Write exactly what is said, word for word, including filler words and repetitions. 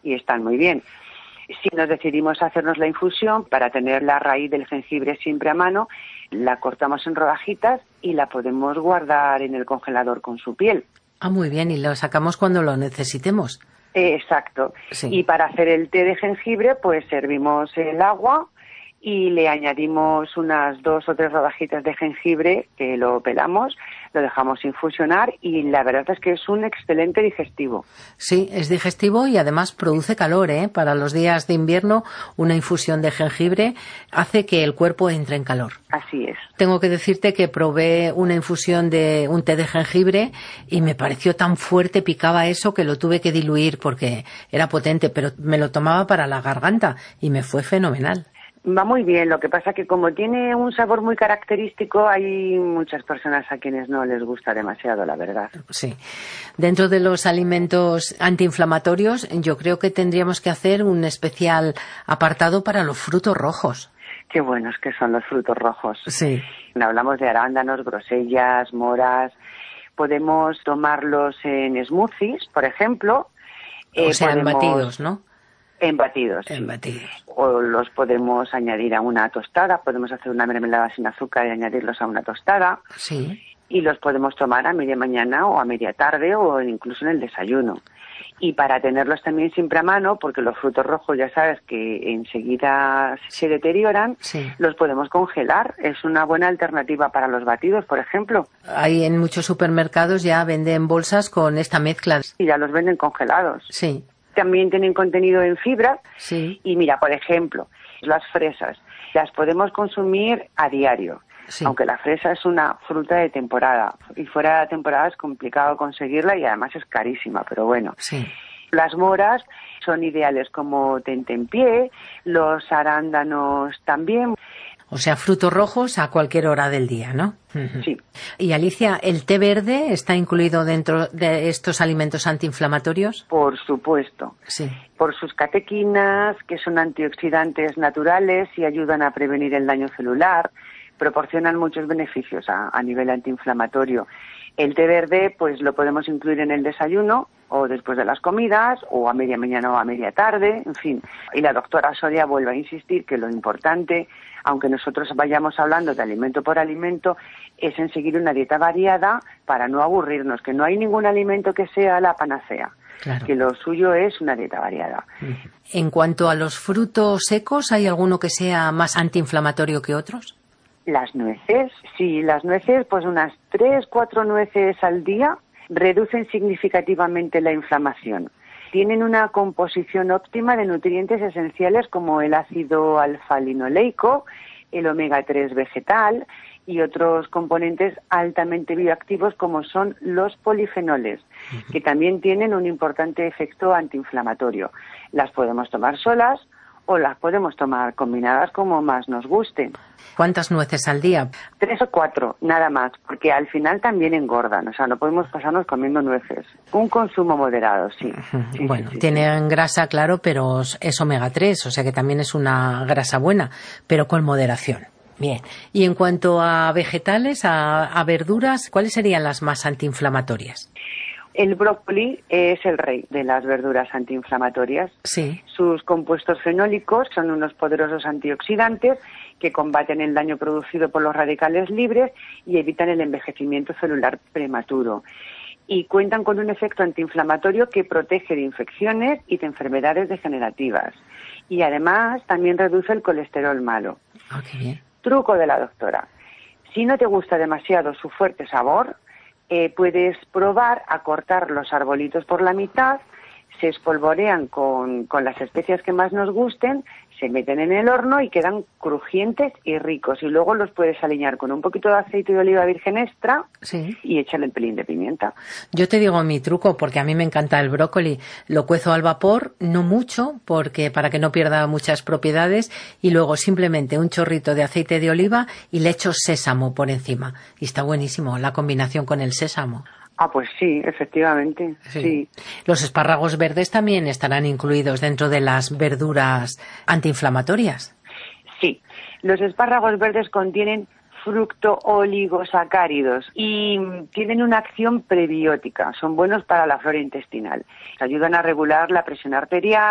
y están muy bien. Si nos decidimos a hacernos la infusión, para tener la raíz del jengibre siempre a mano, la cortamos en rodajitas y la podemos guardar en el congelador con su piel. Ah, muy bien, y lo sacamos cuando lo necesitemos. Eh, exacto. Sí. Y para hacer el té de jengibre, pues servimos el agua y le añadimos unas dos o tres rodajitas de jengibre, que lo pelamos, lo dejamos infusionar y la verdad es que es un excelente digestivo. Sí, es digestivo y además produce calor, ¿eh? Para los días de invierno, una infusión de jengibre hace que el cuerpo entre en calor. Así es. Tengo que decirte que probé una infusión de un té de jengibre y me pareció tan fuerte, picaba eso, que lo tuve que diluir porque era potente, pero me lo tomaba para la garganta y me fue fenomenal. Va muy bien, lo que pasa que como tiene un sabor muy característico, hay muchas personas a quienes no les gusta demasiado, la verdad. Sí. Dentro de los alimentos antiinflamatorios, yo creo que tendríamos que hacer un especial apartado para los frutos rojos. Qué buenos que son los frutos rojos. Sí. Hablamos de arándanos, grosellas, moras. Podemos tomarlos en smoothies, por ejemplo. O eh, sea, podemos... en batidos, ¿no? En batidos. En sí. batidos. O los podemos añadir a una tostada, podemos hacer una mermelada sin azúcar y añadirlos a una tostada. Sí. Y los podemos tomar a media mañana o a media tarde o incluso en el desayuno. Y para tenerlos también siempre a mano, porque los frutos rojos ya sabes que enseguida se deterioran, Sí. los podemos congelar. Es una buena alternativa para los batidos, por ejemplo. Hay en muchos supermercados ya venden bolsas con esta mezcla. Y ya los venden congelados. Sí. También tienen contenido en fibra. Sí. Y mira, por ejemplo, las fresas las podemos consumir a diario. Sí. Aunque la fresa es una fruta de temporada y fuera de temporada es complicado conseguirla y además es carísima, pero bueno. Sí. Las moras son ideales como tentempié, los arándanos también. O sea, frutos rojos a cualquier hora del día, ¿no? Sí. Y Alicia, ¿el té verde está incluido dentro de estos alimentos antiinflamatorios? Por supuesto. Sí. Por sus catequinas, que son antioxidantes naturales y ayudan a prevenir el daño celular, proporcionan muchos beneficios a, a nivel antiinflamatorio. El té verde, pues lo podemos incluir en el desayuno o después de las comidas o a media mañana o a media tarde, en fin. Y la doctora Soria vuelve a insistir que lo importante, aunque nosotros vayamos hablando de alimento por alimento, es en seguir una dieta variada para no aburrirnos, que no hay ningún alimento que sea la panacea. Claro. Que lo suyo es una dieta variada. En cuanto a los frutos secos, ¿hay alguno que sea más antiinflamatorio que otros? Las nueces, sí, las nueces, pues unas tres, cuatro nueces al día reducen significativamente la inflamación. Tienen una composición óptima de nutrientes esenciales como el ácido alfa-linoleico, el omega tres vegetal y otros componentes altamente bioactivos como son los polifenoles, que también tienen un importante efecto antiinflamatorio. Las podemos tomar solas o las podemos tomar combinadas como más nos gusten. ¿Cuántas nueces al día? Tres o cuatro, nada más, porque al final también engordan, o sea, no podemos pasarnos comiendo nueces. Un consumo moderado, sí. sí bueno, sí, sí, tienen sí. grasa, claro, pero es omega tres, o sea que también es una grasa buena, pero con moderación. Bien. Y en cuanto a vegetales, a, a verduras, ¿cuáles serían las más antiinflamatorias? El brócoli es el rey de las verduras antiinflamatorias. Sí. Sus compuestos fenólicos son unos poderosos antioxidantes que combaten el daño producido por los radicales libres y evitan el envejecimiento celular prematuro. Y cuentan con un efecto antiinflamatorio que protege de infecciones y de enfermedades degenerativas. Y además también reduce el colesterol malo. Ah, qué bien. Truco de la doctora. Si no te gusta demasiado su fuerte sabor, Eh, puedes probar a cortar los arbolitos por la mitad, se espolvorean con, con las especias que más nos gusten, se meten en el horno y quedan crujientes y ricos. Y luego los puedes aliñar con un poquito de aceite de oliva virgen extra sí. y echarle el pelín de pimienta. Yo te digo mi truco, porque a mí me encanta el brócoli. Lo cuezo al vapor, no mucho, porque para que no pierda muchas propiedades, y luego simplemente un chorrito de aceite de oliva y le echo sésamo por encima. Y está buenísimo la combinación con el sésamo. Ah, pues sí, efectivamente, sí. sí. Los espárragos verdes también estarán incluidos dentro de las verduras antiinflamatorias. Sí, los espárragos verdes contienen fructooligosacáridos y tienen una acción prebiótica, son buenos para la flora intestinal. Ayudan a regular la presión arterial,